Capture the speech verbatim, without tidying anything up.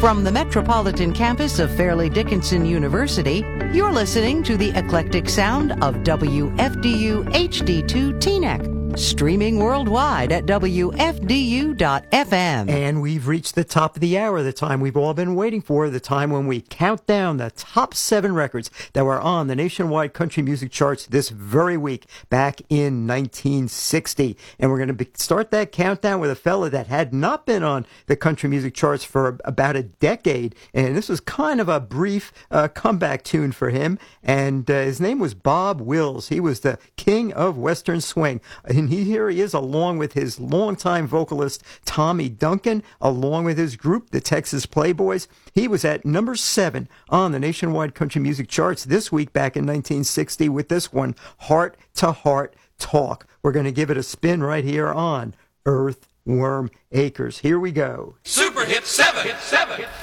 From the metropolitan campus of Fairleigh Dickinson University, you're listening to the eclectic sound of W F D U H D two Teaneck. Streaming worldwide at W F D U dot F M. And we've reached the top of the hour, the time we've all been waiting for, the time when we count down the top seven records that were on the nationwide country music charts this very week, back in nineteen sixty. And we're going to be, start that countdown with a fella that had not been on the country music charts for about a decade. And this was kind of a brief uh, comeback tune for him. And uh, his name was Bob Wills. He was the king of Western swing. And he, here he is, along with his longtime vocalist, Tommy Duncan, along with his group, the Texas Playboys. He was at number seven on the nationwide country music charts this week back in nineteen sixty with this one, Heart to Heart Talk. We're going to give it a spin right here on Earthworm Acres. Here we go. Super Hit seven. Hit seven.